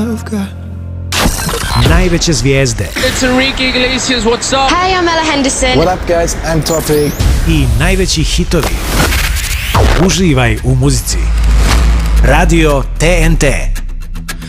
Najveće zvijezde. It's Enrique Iglesias, what's up? Hey, I'm Ella Henderson. What up guys, I'm Topi. I najveći hitovi. Uživaj u muzici. Radio TNT.